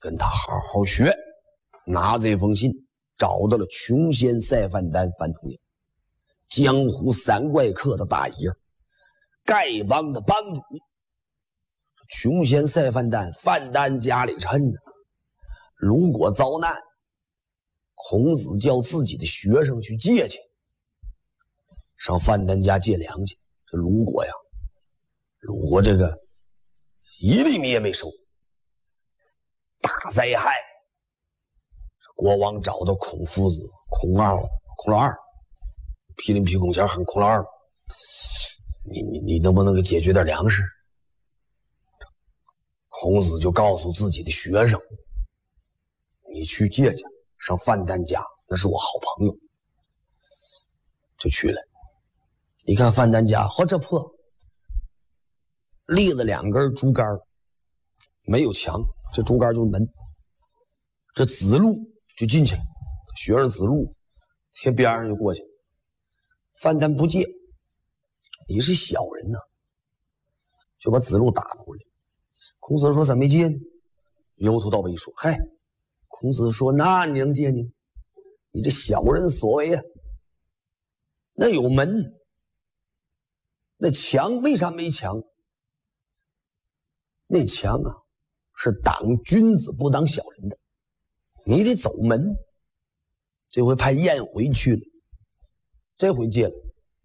跟他好好学。拿这封信找到了穷县赛范丹范同英，江湖三怪客的大爷，丐帮的帮主。穷县赛范丹，范丹家里趁着，如果遭难，孔子叫自己的学生去借去，上范丹家借粮去。这如果这个一粒米也没收，大灾害。国王找到孔夫子、孔老二，批林批孔前喊孔老二，你能不能给解决点粮食？孔子就告诉自己的学生，你去借去，上范丹家，那是我好朋友。就去了。你看范丹家，这破，立了2根竹竿，没有墙，这竹竿就是门，这子路就进去了，学生子路贴边上就过去。范丹不借，你是小人呐，就把子路打出来。孔子说：“咋没借呢？”由头到尾说：“嗨。”孔子说：“那你能借呢？你这小人所为啊！那有门，那墙为啥没墙？那墙啊，是挡君子不挡小人的。你得走门。这回派晏回去了，这回借了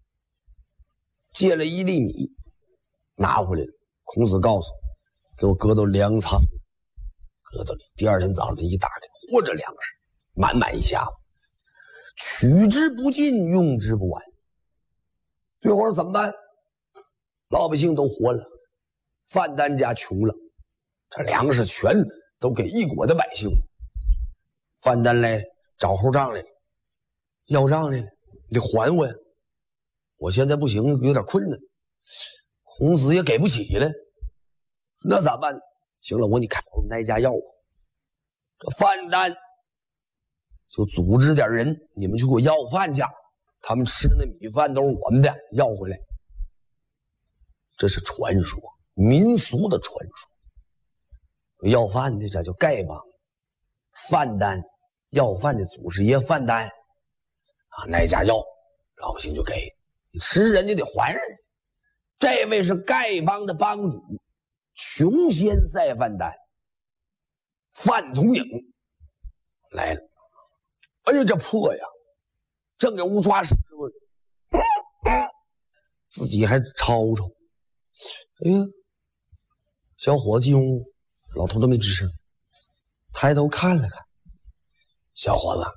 1粒米，拿回来了。孔子告诉给我搁到粮仓，搁到里。第二天早上一打开，或者粮食满一下子，取之不尽，用之不完。最后怎么办？老百姓都活了，范丹家穷了，这粮食全都给一国的百姓。范丹来找后账来了，要账来了，你得还我呀！我现在不行，有点困难。孔子也给不起了，那咋办？行了，我你看我们那家要我。这范丹就组织点人，你们去给我要饭去，他们吃的那米饭都是我们的，要回来。这是传说，民俗的传说。要饭的这叫丐帮，范丹要饭的祖师爷范丹啊，那家要老百姓就给你吃，人家得还人家。这位是丐帮的帮主，穷仙赛范丹，范同颖来了。哎呀，这破呀！正给屋抓屎呢，自己还吵吵。哎呀，小伙子进屋，老头都没吱声，抬头看了看，小伙子，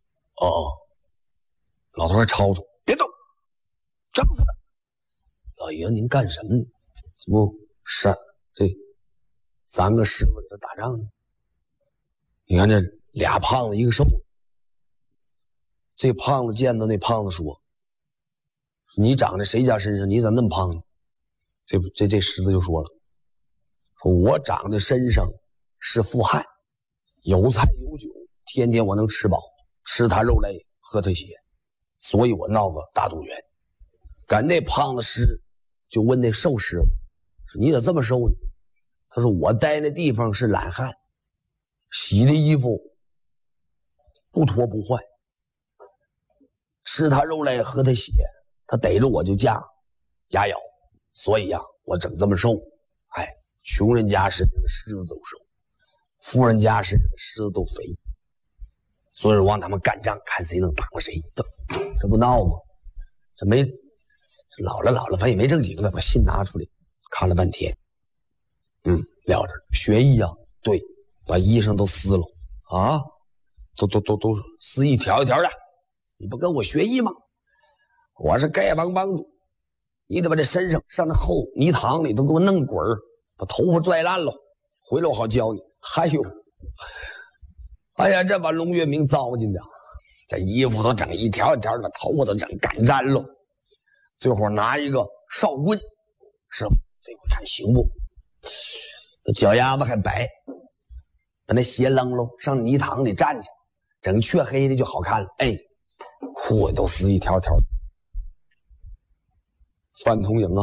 老头还吵吵，别动，整死他！老爷您干什么呢？这不是这3个师傅在这打仗呢？你看这俩胖子一个瘦子，这胖子见到那胖子说：“你长在谁家身上？你咋那么胖呢？”这狮子就说了：“说我长在身上是富汉，有菜有酒，天天我能吃饱，吃他肉类，喝他血，所以我闹个大动员。”赶那胖子狮就问那瘦狮子说：“你咋这么瘦呢？”他说：“我待那地方是懒汉，洗的衣服不脱不坏，吃他肉类，喝他血，他逮着我就架牙咬，所以呀，我整这么瘦。哎，穷人家身上的狮子都瘦，富人家身上的狮子都肥，所以让他们干仗，看谁能打过谁。这不闹吗？这没老了，反正也没正经的，把信拿出来看了半天，撂着学艺啊，对，把衣裳都撕了啊，都撕一条一条的。你不跟我学艺吗？我是丐帮帮主，你得把这身上上那后泥塘里都给我弄滚儿，把头发拽烂了，回来我好教你。还有，哎呀，这把龙月明糟践的，这衣服都整一条一条的，头发都整干粘了。最后拿一个哨棍，师傅，这回看行不？那脚丫子还白，把那鞋扔喽，上泥塘里站去，整黢黑的就好看了。哎，裤子都撕一条条。范同颖啊，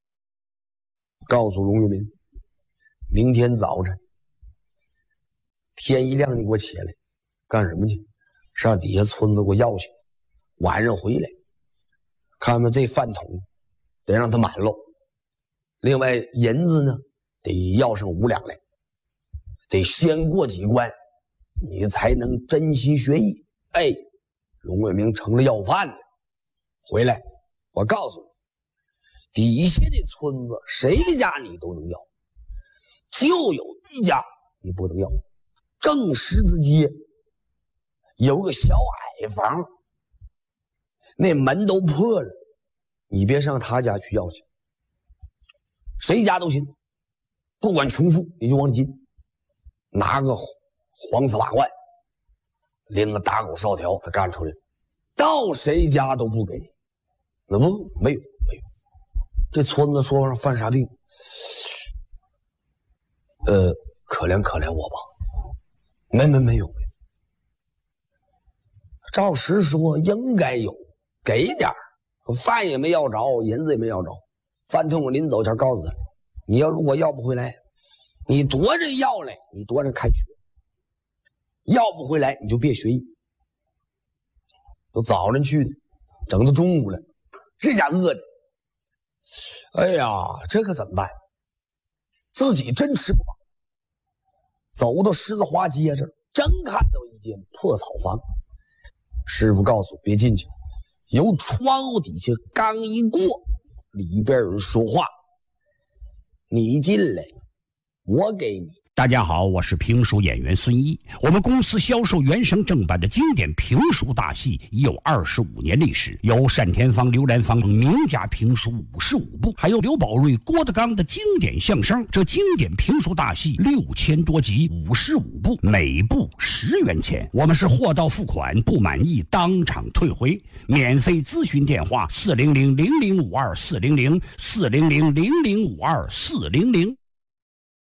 告诉龙月民，明天早晨天一亮你给我起来，干什么去？上底下村子给我要去，晚上回来，看看这饭桶得让它满喽。另外银子呢，得要上5两来，得先过几关，你才能真心学艺。哎，龙卫明成了要饭的。回来，我告诉你，底下的村子谁家你都能要，就有一家你不能要。正十字街有个小矮房，那门都破了，你别上他家去要去，谁家都行，不管穷富你就往里进，拿个黄丝瓦罐，拎个打狗烧条，他干出来，到谁家都不给。那不没有。这村子说上犯啥病？可怜我吧。没有。照实说应该有，给点儿，饭也没要着，银子也没要着。饭桶临走前告诉他，你要如果要不回来，你夺着要来，你夺着开学，要不回来你就别学艺。都早晨去的，整到中午了，这家饿的，哎呀，这可怎么办？自己真吃不饱。走到狮子花街这儿，正看到一间破草房，师傅告诉别进去，由窗户底下刚一过，里边有人说话，你进来，我给你。 大家好，我是评书演员孙一。我们公司销售原声正版的经典评书大戏已有25年历史，有单田芳、刘兰芳名家评书55部，还有刘宝瑞、郭德纲的经典相声。这经典评书大戏6000多集，55部，每部10元钱。我们是货到付款，不满意当场退回。免费咨询电话：400-0052-400，400-0052-400。